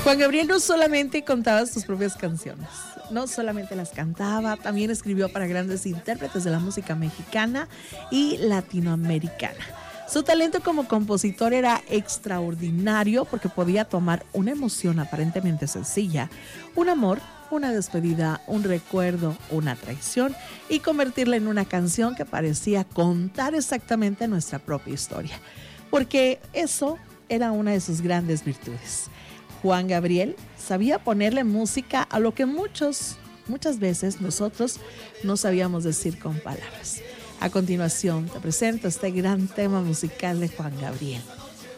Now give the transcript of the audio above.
Juan Gabriel no solamente contaba sus propias canciones, no solamente las cantaba, también escribió para grandes intérpretes de la música mexicana y latinoamericana. Su talento como compositor era extraordinario porque podía tomar una emoción aparentemente sencilla, un amor, una despedida, un recuerdo, una traición y convertirla en una canción que parecía contar exactamente nuestra propia historia, porque eso era una de sus grandes virtudes. Juan Gabriel sabía ponerle música a lo que muchas veces nosotros no sabíamos decir con palabras. A continuación te presento este gran tema musical de Juan Gabriel.